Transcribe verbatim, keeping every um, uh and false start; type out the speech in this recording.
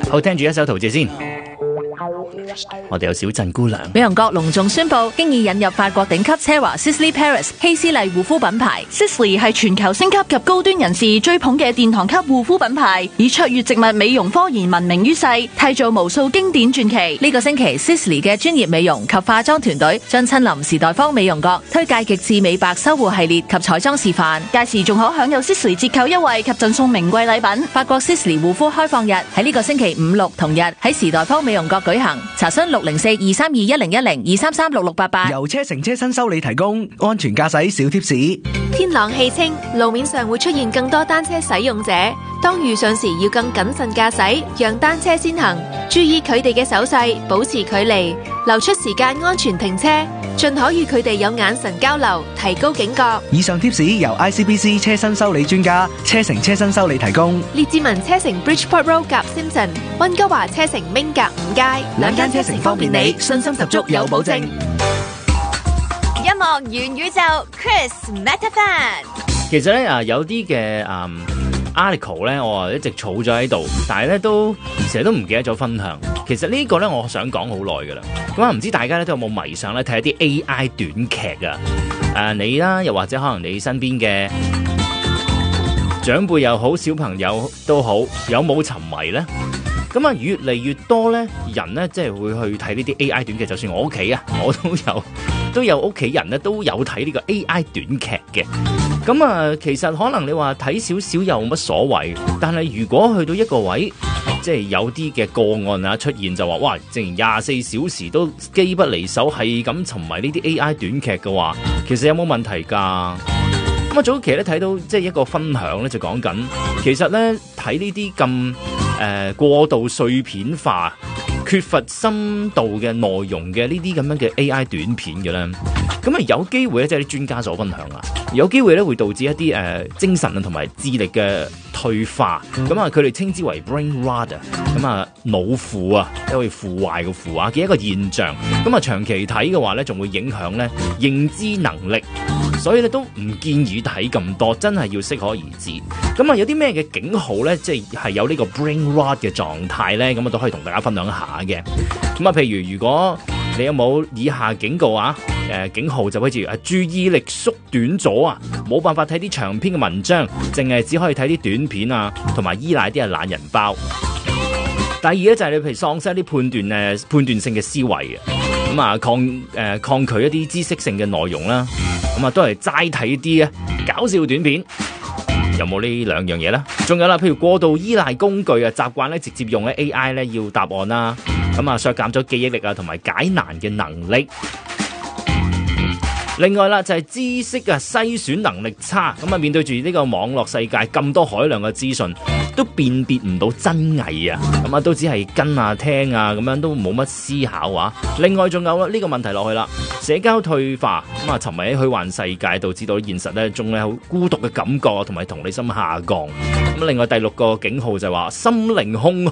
好，聽住一首陶喆先。我哋有小鎮姑娘。 美容閣隆重宣布，經已引入法國頂級奢華 Sisley Paris 希斯麗護膚品牌。Sisley 係全球星級及高端人士追捧嘅殿堂級護膚品牌，以卓越植物美容科研聞名於世，締造無數經典傳奇。呢個星期 Sisley 嘅專業美容及化妝團隊將親臨時代坊美容閣，推介極致美白修護系列及彩妝示範。屆時仲可享有 Sisley 折扣優惠及贈送名貴禮品。法國 Sisley 護膚開放日喺呢個星期五六同日喺時代坊美容閣舉行。查詢六零四二三二一零一零二三三六六八八。 由車成車新修理提供安全駕駛小貼士。 天朗氣清，路面上會出現更多單車使用者，當遇上時要更謹慎駕駛，讓單車先行，注意佢哋嘅手勢，保持距離，留出時間安全停車，盡可與佢哋有眼神交流，提高警覺。 以上貼士由 I C B C 車身修理專家車成車身修理提供。 列治文車城 Bridgeport Road 夾 Simpson， 溫哥華車城 Ming 夾五街，兩間車城方便你，信心十足有保證。 音樂元宇宙 Chris Metafan。 其實咧啊，有啲嘅嗯 article 咧，我啊一直儲咗喺度，但係咧都成日都唔記得咗分享。其實呢個咧，我想講好耐噶啦。咁啊，唔知大家咧都有冇迷上咧睇一啲 A I 短劇啊？誒、呃，你啦，又或者可能你身邊嘅長輩又好，小朋友都好，有冇沉迷咧？咁啊，越嚟越多咧人咧，即係會去睇呢啲 A I 短劇。就算我屋企啊，我都有都有屋企人咧都有睇呢個 A I 短劇嘅。咁啊，其實可能你話睇少少又冇乜所謂，但係如果去到一個位，即係有啲嘅個案啊出現，就話哇，竟然廿四小時都機不離手，係咁沉迷呢啲 A I 短劇嘅話，其實有冇問題㗎？咁啊，早期咧睇到即係一個分享咧，就講緊其實咧睇呢啲咁誒過度碎片化、缺乏深度嘅內容嘅呢啲咁樣嘅 A I 短片嘅咧，咁啊有機會咧，即係啲專家所分享啊，有機會咧會導致一啲誒、呃、精神啊同埋智力嘅退化，咁啊佢哋稱之為 brain rot 啊，咁啊腦腐啊，即係腐壞嘅腐啊嘅一個現象，咁啊長期睇嘅話咧，仲會影響咧認知能力。所以咧都唔建議睇咁多，真係要適可而止。咁啊有啲咩嘅警號咧，即係係有呢個 brain rot 嘅狀態咧，咁我都可以同大家分享一下嘅。咁啊，譬如如果你有冇以下警告啊？誒、呃、警號就好似注意力縮短咗啊，冇辦法睇啲長篇嘅文章，淨係只可以睇啲短片啊，同埋依賴啲係懶人包。第二咧就係你譬如喪失一啲判斷誒判斷性嘅思維嘅，咁啊抗誒、呃、抗拒一啲知識性嘅內容啦。咁啊，都係齋睇啲啊搞笑短片，有冇呢兩樣嘢啦？仲有啦，譬如過度依賴工具啊，習慣咧直接用咧 A I 咧要答案啦，咁啊削減咗記憶力啊，同埋解難嘅能力。另外啦，就係知識啊篩選能力差，咁啊面對住呢個網絡世界咁多海量嘅資訊，都辨別唔到真偽啊，咁啊都只係跟啊聽啊，咁樣都冇乜思考啊。另外仲有呢個問題落去啦，社交退化，咁啊沉迷喺虛幻世界，導致到現實咧仲係好孤獨嘅感覺，同埋同理心下降。咁另外第六個警號就係話心靈空